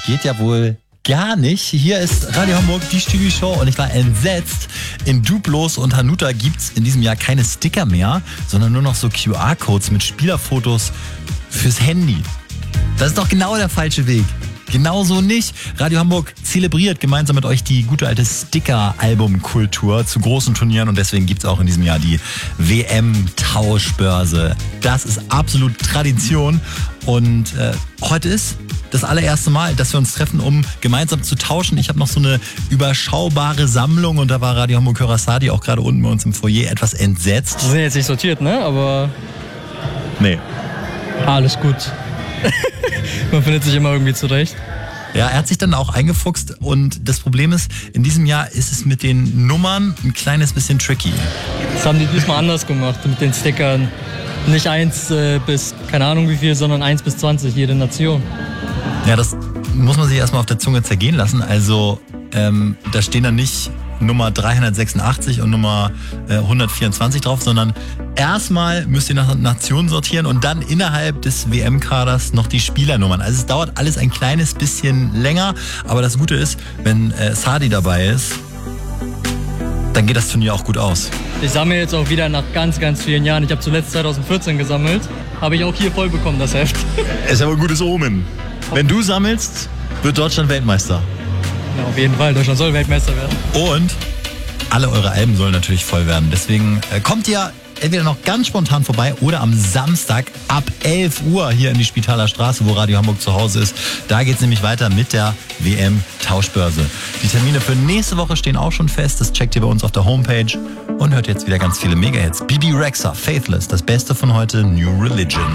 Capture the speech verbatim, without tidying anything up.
geht ja wohl gar nicht. Hier ist Radio Hamburg, die Stevie-Show, und ich war entsetzt. In Duplos und Hanuta gibt's in diesem Jahr keine Sticker mehr, sondern nur noch so Q R-Codes mit Spielerfotos fürs Handy. Das ist doch genau der falsche Weg. Genauso nicht. Radio Hamburg zelebriert gemeinsam mit euch die gute alte Sticker-Album-Kultur zu großen Turnieren, und deswegen gibt's auch in diesem Jahr die W M-Tauschbörse. Das ist absolut Tradition, und äh, heute ist das allererste Mal, dass wir uns treffen, um gemeinsam zu tauschen. Ich habe noch so eine überschaubare Sammlung, und da war Radio Hamburg-Hörer Sadi auch gerade unten bei uns im Foyer etwas entsetzt. Die sind jetzt nicht sortiert, ne? Aber... Nee. Alles gut. Man findet sich immer irgendwie zurecht. Ja, er hat sich dann auch eingefuchst, und das Problem ist, in diesem Jahr ist es mit den Nummern ein kleines bisschen tricky. Das haben die diesmal anders gemacht mit den Stickern. Nicht eins äh, bis, keine Ahnung wie viel, sondern eins bis zwanzig, jede Nation. Ja, das muss man sich erstmal auf der Zunge zergehen lassen. Also ähm, da stehen dann nicht Nummer dreihundertsechsundachtzig und Nummer äh, hundertvierundzwanzig drauf, sondern erstmal müsst ihr nach Nationen sortieren und dann innerhalb des W M-Kaders noch die Spielernummern. Also es dauert alles ein kleines bisschen länger, aber das Gute ist, wenn äh, Sadi dabei ist, dann geht das Turnier auch gut aus. Ich sammle jetzt auch wieder nach ganz, ganz vielen Jahren. Ich habe zuletzt zweitausendvierzehn gesammelt. Habe ich auch hier voll bekommen, das Heft. Ist aber ein gutes Omen. Wenn du sammelst, wird Deutschland Weltmeister. Ja, auf jeden Fall. Deutschland soll Weltmeister werden. Und alle eure Alben sollen natürlich voll werden. Deswegen äh, kommt ihr entweder noch ganz spontan vorbei oder am Samstag ab elf Uhr hier in die Spitaler Straße, wo Radio Hamburg zu Hause ist. Da geht's nämlich weiter mit der W M-Tauschbörse. Die Termine für nächste Woche stehen auch schon fest. Das checkt ihr bei uns auf der Homepage und hört jetzt wieder ganz viele Mega-Hits. Bibi Rexha, Faithless, das Beste von heute, New Religion.